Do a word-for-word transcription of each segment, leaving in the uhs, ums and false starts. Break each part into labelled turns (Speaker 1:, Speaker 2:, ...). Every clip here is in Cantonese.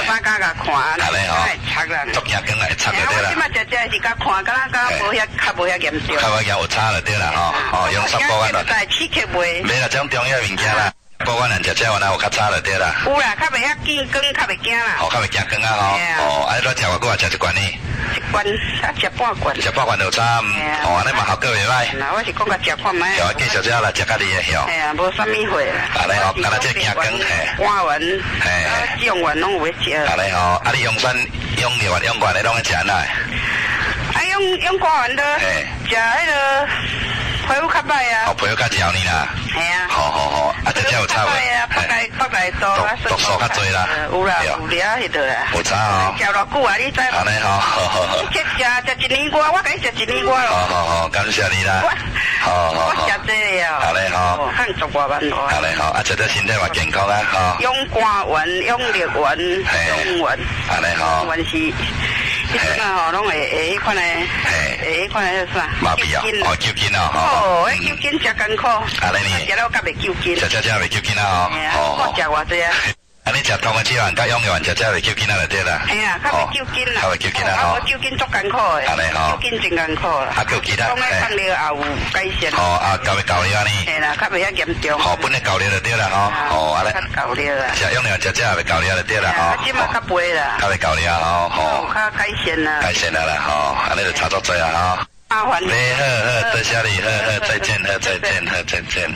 Speaker 1: 三家甲看，
Speaker 2: 安尼吼，
Speaker 1: 擦啦，
Speaker 2: 足惊光来擦就对啦。
Speaker 1: 我即马只只是甲看，敢若敢无遐较无遐严重。
Speaker 2: 较无有差就对啦吼，哦，用三保安了。
Speaker 1: 在刺激袂。
Speaker 2: 没啦，这种重要物件啦。保安人食食完啦，有较差就对啦。
Speaker 1: 有啦，较袂遐见光，较袂惊啦。
Speaker 2: 哦，较袂惊光啊吼。哦，安尼都食偌久啊，食一罐呢？
Speaker 1: 一罐，啊，食半罐。
Speaker 2: 食半罐就差。哦，安尼嘛效果袂歹。
Speaker 1: 那我是讲甲食看卖。
Speaker 2: 有啊，继续食啦，食家己的晓。
Speaker 1: 哎呀，无啥物货啦。
Speaker 2: 安尼吼，敢若这惊光嘿。
Speaker 1: 肝丸，嘿，用丸拢有要食。
Speaker 2: 安尼吼，啊你用酸、用药丸、用罐的拢会食安来？
Speaker 1: 啊，用用肝丸的，食迄个。皮肤较歹啊！
Speaker 2: 哦，皮肤较焦呢啦。
Speaker 1: 系啊。
Speaker 2: 好好好，啊，这只有差
Speaker 1: 袂？啊，北来北来多啊，
Speaker 2: 毒素较多啦。
Speaker 1: 有啦，有了迄个啦。
Speaker 2: 有差哦。
Speaker 1: 食偌久啊？你知？
Speaker 2: 安尼好，好好好。
Speaker 1: 食食食一年瓜，我甲你食一年瓜咯。
Speaker 2: 好好好，感谢你啦。好好好。
Speaker 1: 我食这了。
Speaker 2: 安尼好。
Speaker 1: 看十外万多。
Speaker 2: 安尼好，啊，食得身体嘛健康啊，哈。
Speaker 1: 用肝丸，用力丸，用丸。
Speaker 2: 安尼好。
Speaker 1: 丸是。迄阵啊吼，拢会会迄款诶，会迄款诶啥？
Speaker 2: 麻痹啊，哦，揪筋啊，吼。
Speaker 1: 哦，迄揪筋真艰苦。
Speaker 2: 安尼呢？
Speaker 1: 食了较袂揪筋。
Speaker 2: 食食食袂揪筋啊，吼。
Speaker 1: 我食偌济啊。
Speaker 2: 啊，你食通个之后，甲用药丸食食袂揪筋啊，就对啦。
Speaker 1: 嘿啊，较袂揪筋啦。
Speaker 2: 较袂揪筋啊，
Speaker 1: 吼。啊，揪筋足艰苦诶。
Speaker 2: 安尼吼。
Speaker 1: 揪筋真艰苦啦。
Speaker 2: 啊，有其他。
Speaker 1: 讲诶，放了也有改善。
Speaker 2: 哦，啊，搞袂搞了啊呢？
Speaker 1: 嘿啦，较袂遐严重。
Speaker 2: 吼，本来搞了就对啦，吼。哦，安尼。
Speaker 1: 较搞了啦。
Speaker 2: 食用药食食也袂搞了就对啦，吼。
Speaker 1: 啊，即马较肥啦。
Speaker 2: 较袂搞了吼，吼。
Speaker 1: 较改善啦。
Speaker 2: 改善啦啦，吼，安尼就差足多啊，吼。
Speaker 1: 麻烦。
Speaker 2: 你好好，多谢你，好好，再见，好再见，好再见。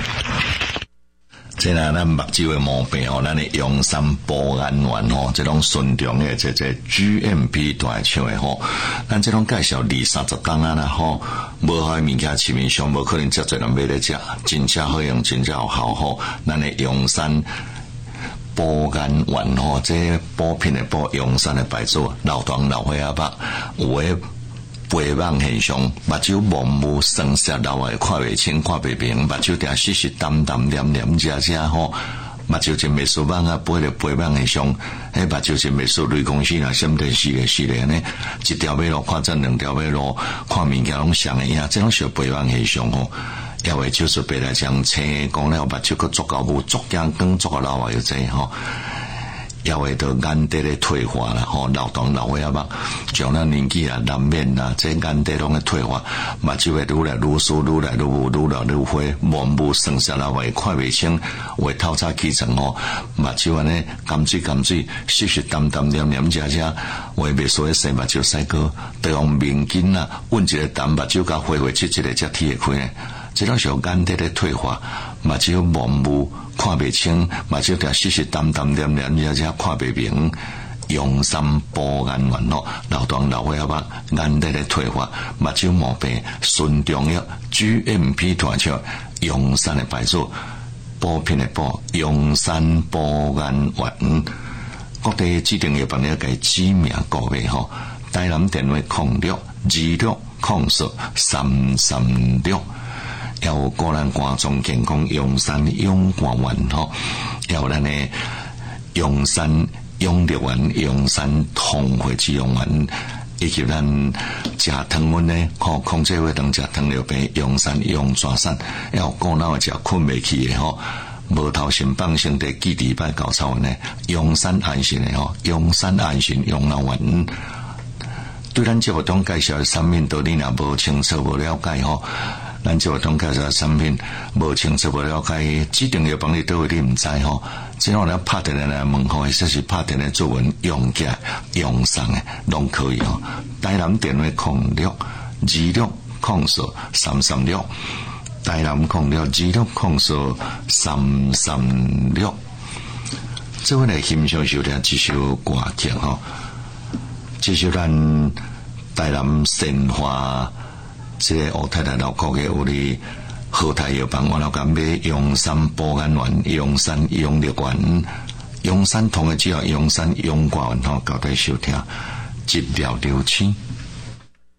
Speaker 2: 即啊，咱目睭的毛病吼，咱的用三保安丸吼，这种顺畅的这这 G M P 大厂的吼，咱这种介绍二三十档啊啦吼，无好的物件市面上无可能遮侪人买咧食，真正好用，真正有效吼，咱的用三保安丸吼，这补品的补用三的牌子，老长老岁仔捌有诶。肥网现象，目睭模糊、酸涩、老诶，看袂清、看袂明，目睭定湿湿、淡淡、黏黏、遮遮吼，目睭真袂舒网啊，背咧肥网现象，迄目睭真袂舒，雷公死啦，心电死咧死咧呢，一条马路看真两条马路，看物件拢像诶影，这种小肥网现象吼，也会就是白来讲青，讲了目睭佫足够无，足惊光，足够老啊，又这吼。也会到眼底的退化啦，吼，老当老岁仔捌，像咱年纪啊，难免啦，这眼底拢会退化，目睭会愈来愈疏，愈来愈雾，愈来愈灰，模糊酸涩啦，会看袂清，会透早起床吼，目睭安尼甘水甘水，湿湿淡淡黏黏遮遮，会袂所以洗目睭洗过，得用面巾啊，温一个淡目睭甲灰灰切一个才剃会开呢。这种小眼底的退化，目睭模糊。看袂清，目睭定湿湿淡淡黏黏，而且看袂明。用三保安丸咯，老当老岁仔捌眼底的退化，目睭毛病顺畅药 G M P 大厂用三的牌子，补品的补用三保安丸，各地指定药房了解指名购买吼，台南电话空六二六空四三三六。也有个人肝脏健康用山用肝丸吼，也有咱的用山用力丸、用山通血脂用丸，以及咱食汤圆呢，吼控制血糖、食糖尿病用山用抓山，也有个人食困袂去的吼，无头先放先得记礼拜搞操呢，用山安心的吼，用山安心用老丸。对咱节目中介绍的产品，都你若无清楚、无了解吼。咱这个东介绍的产品无清楚无了解，指定要帮你倒位你毋知吼，只要咱拍电话来问候，或者是拍电话做文用起来用上诶，拢可以吼。台南电话空六二六空四三三六，台南空六二六空四三三六。这位来欣赏收听这首歌曲吼，这首咱台南神话。这个吴太太老cou嘅有哩好太药房，我老敢买用山保安丸、用山用力丸、用山同嘅只要用山用挂丸吼，交代收听，一了了清。